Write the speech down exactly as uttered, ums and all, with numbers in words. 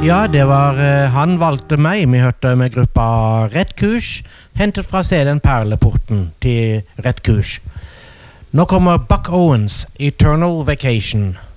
Ja, det var uh, Han valgte meg. Vi hørte med gruppa Rett Kurs, hentet fra C D-en Perleporten til Rett Kurs. Nå kommer Buck Owens, Eternal Vacation.